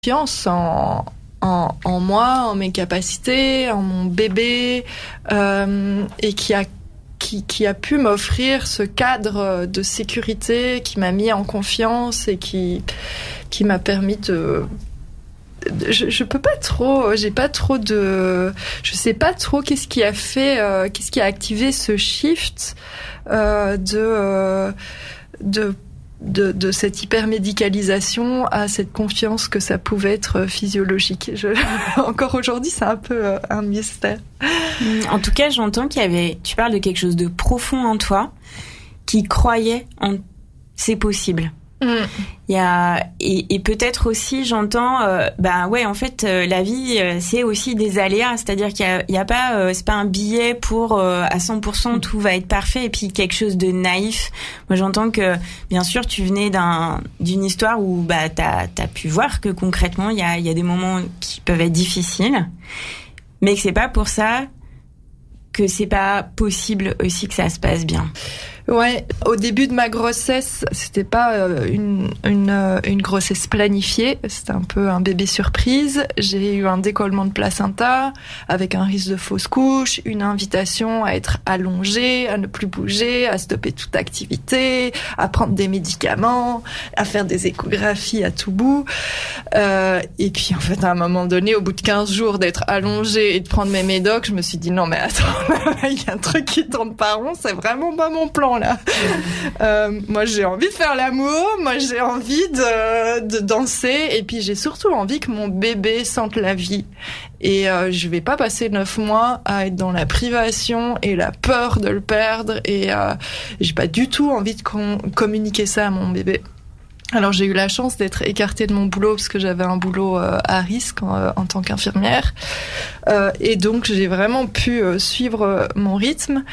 confiance en moi, en mes capacités, en mon bébé, et qui a pu m'offrir ce cadre de sécurité, qui m'a mis en confiance et qui m'a permis de... Je peux pas trop, je sais pas trop qu'est-ce qui a activé ce shift de cette hypermédicalisation à cette confiance que ça pouvait être physiologique. Encore aujourd'hui, c'est un peu un mystère. En tout cas, j'entends tu parles de quelque chose de profond en toi, qui croyait en c'est possible. Et peut-être aussi j'entends en fait la vie c'est aussi des aléas, c'est-à-dire qu'il y a pas c'est pas un billet pour à 100% tout va être parfait et puis quelque chose de naïf. Moi j'entends que bien sûr tu venais d'une histoire où t'as pu voir que concrètement il y a des moments qui peuvent être difficiles, mais que c'est pas pour ça que c'est pas possible aussi que ça se passe bien. Ouais, au début de ma grossesse, c'était pas une grossesse planifiée, c'était un peu un bébé surprise. J'ai eu un décollement de placenta avec un risque de fausse couche, une invitation à être allongée, à ne plus bouger, à stopper toute activité, à prendre des médicaments, à faire des échographies à tout bout. Et puis en fait, à un moment donné, au bout de 15 jours d'être allongée et de prendre mes médocs, je me suis dit non mais attends, il y a un truc qui tourne pas rond, c'est vraiment pas mon plan là. Moi j'ai envie de faire l'amour, moi j'ai envie de danser et puis j'ai surtout envie que mon bébé sente la vie et je vais pas passer 9 mois à être dans la privation et la peur de le perdre et j'ai pas du tout envie de communiquer ça à mon bébé. Alors j'ai eu la chance d'être écartée de mon boulot parce que j'avais un boulot à risque en tant qu'infirmière et donc j'ai vraiment pu suivre mon rythme.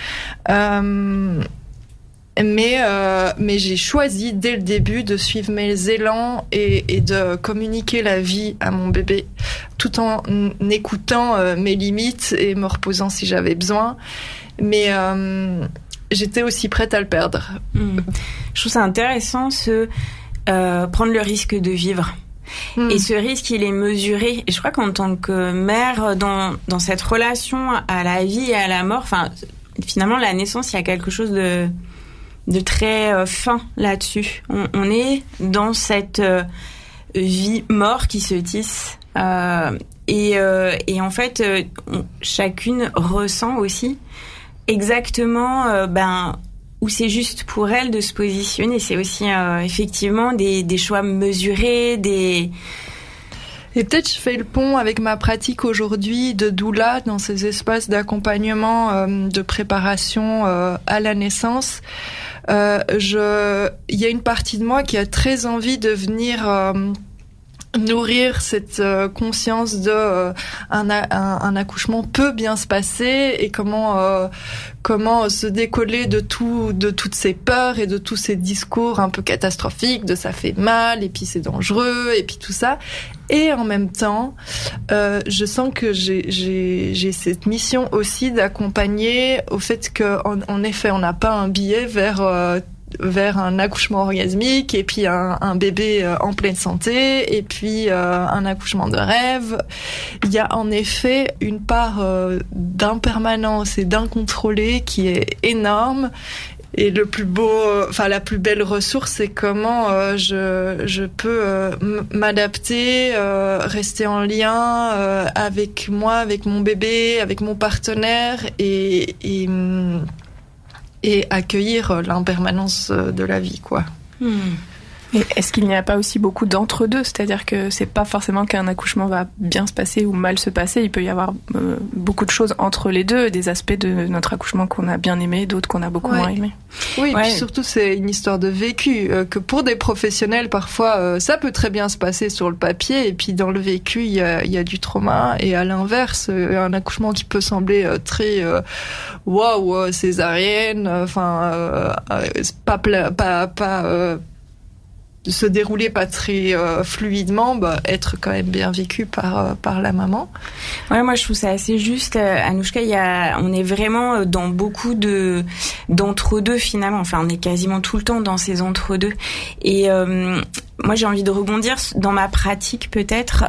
Mais j'ai choisi dès le début de suivre mes élans et de communiquer la vie à mon bébé tout en écoutant mes limites et me reposant si j'avais besoin. Mais j'étais aussi prête à le perdre. Je trouve ça intéressant prendre le risque de vivre. Et ce risque, il est mesuré. Et je crois qu'en tant que mère, dans cette relation à la vie et à la mort, finalement, la naissance, il y a quelque chose de très fin là-dessus. On est dans cette vie-mort qui se tisse. Et en fait, chacune ressent aussi exactement où c'est juste pour elle de se positionner. C'est aussi effectivement des choix mesurés, Et peut-être je fais le pont avec ma pratique aujourd'hui de doula dans ces espaces d'accompagnement, de préparation à la naissance. Il y a une partie de moi qui a très envie de venir nourrir cette conscience de un accouchement peut bien se passer et comment se décoller de toutes ces peurs et de tous ces discours un peu catastrophiques de ça fait mal et puis c'est dangereux et puis tout ça. Et en même temps, je sens que j'ai cette mission aussi d'accompagner au fait que en effet on n'a pas un billet vers un accouchement orgasmique et puis un bébé en pleine santé et puis un accouchement de rêve. Il y a en effet une part d'impermanence et d'incontrôlé qui est énorme. Et le plus beau, la plus belle ressource, c'est comment je peux m'adapter, rester en lien avec moi, avec mon bébé, avec mon partenaire et accueillir l'impermanence de la vie, quoi. Et est-ce qu'il n'y a pas aussi beaucoup d'entre-deux ? C'est-à-dire que c'est pas forcément qu'un accouchement va bien se passer ou mal se passer, il peut y avoir beaucoup de choses entre les deux, des aspects de notre accouchement qu'on a bien aimé, d'autres qu'on a beaucoup moins aimé. Oui, puis surtout c'est une histoire de vécu, que pour des professionnels parfois ça peut très bien se passer sur le papier et puis dans le vécu il y a du trauma et à l'inverse un accouchement qui peut sembler très césarienne, se dérouler pas très fluidement, être quand même bien vécu par la maman. Ouais, moi je trouve ça assez juste. Anouchka, on est vraiment dans beaucoup d'entre-deux finalement. Enfin, on est quasiment tout le temps dans ces entre-deux. Et moi j'ai envie de rebondir dans ma pratique peut-être.